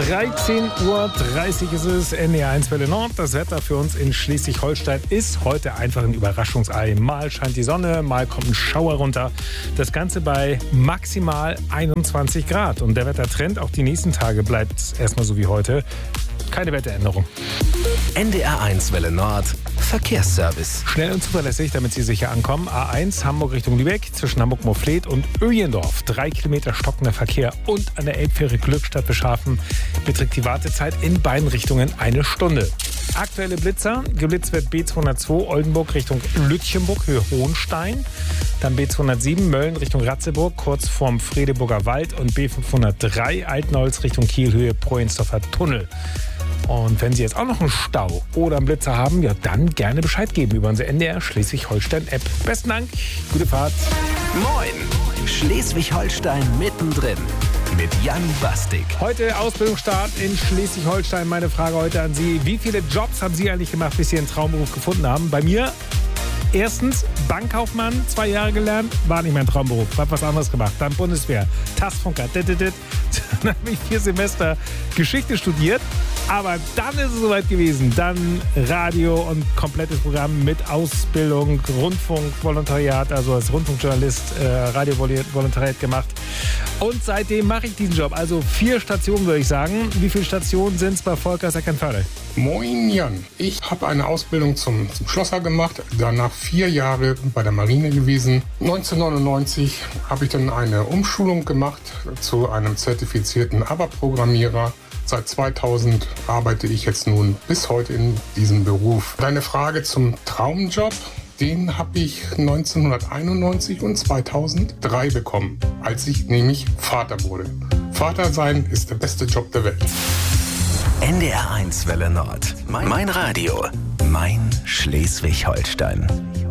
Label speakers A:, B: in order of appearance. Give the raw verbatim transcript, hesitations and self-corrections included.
A: dreizehn Uhr dreißig ist es, N D R eins Welle Nord. Das Wetter für uns in Schleswig-Holstein ist heute einfach ein Überraschungsei. Mal scheint die Sonne, mal kommt ein Schauer runter. Das Ganze bei maximal einundzwanzig Grad. Und der Wettertrend auch die nächsten Tage bleibt erstmal so wie heute. Keine Wetteränderung.
B: N D R eins Welle Nord, Verkehrsservice.
A: Schnell und zuverlässig, damit Sie sicher ankommen. A eins Hamburg Richtung Lübeck zwischen Hamburg-Moorfleet und Öjendorf. Drei Kilometer stockender Verkehr und an der Elbfähre Glückstadt Beschafen beträgt die Wartezeit in beiden Richtungen eine Stunde. Aktuelle Blitzer. Geblitzt wird B zweihundertzwei Oldenburg Richtung Lütchenburg, Höhe Hohenstein. Dann B zweihundertsieben Mölln Richtung Ratzeburg, kurz vorm Fredeburger Wald. Und B fünfhundertdrei Altenholz Richtung Kiel, Höhe Prohensdorfer Tunnel. Und wenn Sie jetzt auch noch einen Stau oder einen Blitzer haben, ja, dann gerne Bescheid geben über unsere N D R Schleswig-Holstein-App. Besten Dank, gute Fahrt.
B: Moin, Schleswig-Holstein mittendrin mit Jan Bastik.
A: Heute Ausbildungsstart in Schleswig-Holstein. Meine Frage heute an Sie. Wie viele Jobs haben Sie eigentlich gemacht, bis Sie einen Traumberuf gefunden haben? Bei mir erstens Bankkaufmann, zwei Jahre gelernt, war nicht mein Traumberuf, hab was anderes gemacht. Dann Bundeswehr, Tastfunker, dit, dit, dit. Dann habe ich vier Semester Geschichte studiert, aber dann ist es soweit gewesen. Dann Radio und komplettes Programm mit Ausbildung, Rundfunk, Volontariat, also als Rundfunkjournalist äh, Radio-Volontariat gemacht. Und seitdem mache ich diesen Job. Also vier Stationen, würde ich sagen. Wie viele Stationen sind es bei Volker Seckernförde?
C: Moin Jan, ich habe eine Ausbildung zum, zum Schlosser gemacht, danach vier Jahre bei der Marine gewesen. neunzehnhundertneunundneunzig habe ich dann eine Umschulung gemacht zu einem zertifizierten A B A P-Programmierer. Seit zweitausend arbeite ich jetzt nun bis heute in diesem Beruf. Deine Frage zum Traumjob, den habe ich neunzehnhunderteinundneunzig und zweitausenddrei bekommen, als ich nämlich Vater wurde. Vater sein ist der beste Job der Welt.
B: N D R eins Welle Nord. Mein Radio. Mein Schleswig-Holstein.